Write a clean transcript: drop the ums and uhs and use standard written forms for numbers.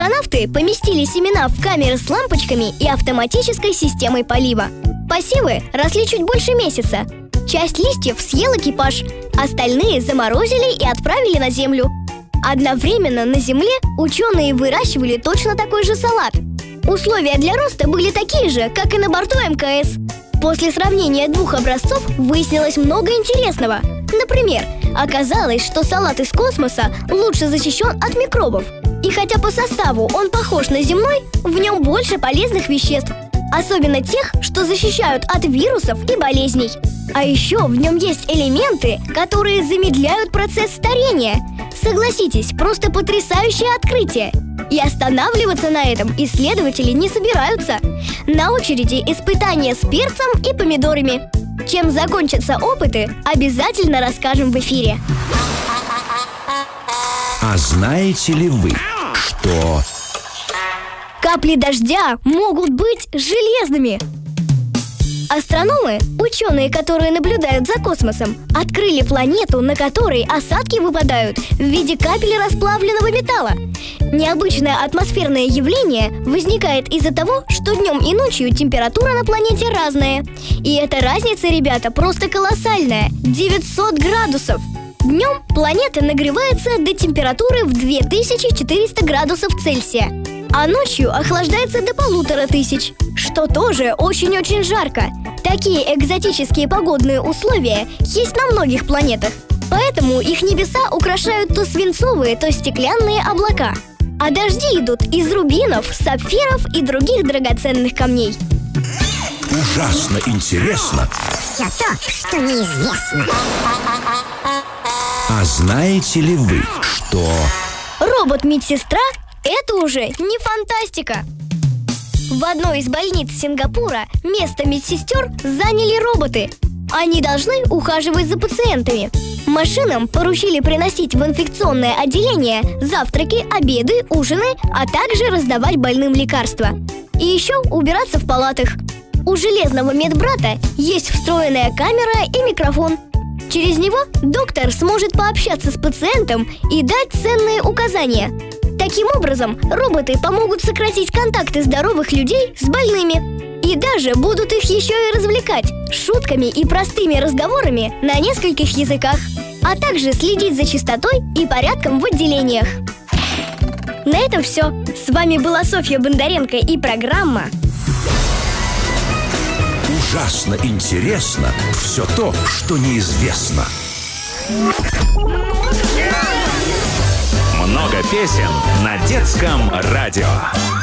Астронавты поместили семена в камеры с лампочками и автоматической системой полива. Посевы росли чуть больше месяца. Часть листьев съел экипаж, остальные заморозили и отправили на Землю. Одновременно на Земле ученые выращивали точно такой же салат. Условия для роста были такие же, как и на борту МКС. После сравнения двух образцов выяснилось много интересного. Например, оказалось, что салат из космоса лучше защищен от микробов. И хотя по составу он похож на земной, в нем больше полезных веществ. Особенно тех, что защищают от вирусов и болезней. А еще в нем есть элементы, которые замедляют процесс старения. Согласитесь, просто потрясающее открытие. И останавливаться на этом исследователи не собираются. На очереди испытания с перцем и помидорами. Чем закончатся опыты, обязательно расскажем в эфире. А знаете ли вы, что капли дождя могут быть железными? Астрономы, ученые, которые наблюдают за космосом, открыли планету, на которой осадки выпадают в виде капель расплавленного металла. Необычное атмосферное явление возникает из-за того, что днем и ночью температура на планете разная. И эта разница, ребята, просто колоссальная – 900 градусов. Днем планета нагревается до температуры в 2400 градусов Цельсия, а ночью охлаждается до 1500, что тоже очень-очень жарко. Такие экзотические погодные условия есть на многих планетах, поэтому их небеса украшают то свинцовые, то стеклянные облака. А дожди идут из рубинов, сапфиров и других драгоценных камней. ужасно интересно? Все то, что неизвестно. А знаете ли вы, что робот-медсестра – это уже не фантастика. В одной из больниц Сингапура место медсестер заняли роботы. Они должны ухаживать за пациентами. Машинам поручили приносить в инфекционное отделение завтраки, обеды, ужины, а также раздавать больным лекарства. И еще убираться в палатах. У железного медбрата есть встроенная камера и микрофон. Через него доктор сможет пообщаться с пациентом и дать ценные указания. Таким образом, роботы помогут сократить контакты здоровых людей с больными. И даже будут их еще и развлекать шутками и простыми разговорами на нескольких языках, а также следить за чистотой и порядком в отделениях. На этом все. С вами была Софья Бондаренко и программа ужасно интересно все то, что неизвестно? Много песен на детском радио.